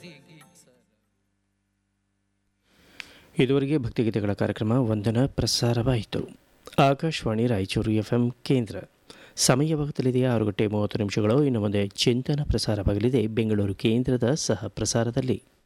ಇದುವರೆಗೆ ಭಕ್ತಿಗೀತೆಗಳ ಕಾರ್ಯಕ್ರಮ ವಂದನ ಪ್ರಸಾರವಾಯಿತು. ಆಕಾಶವಾಣಿ ರಾಯಚೂರು ಎಫ್ಎಂ ಕೇಂದ್ರ. ಸಮಯವಾಗುತ್ತಲಿದೆಯೇ 6:30 ಇನ್ನು ಮುಂದೆ ಚಿಂತನ ಪ್ರಸಾರವಾಗಲಿದೆ ಬೆಂಗಳೂರು ಕೇಂದ್ರದ ಸಹ ಪ್ರಸಾರದಲ್ಲಿ.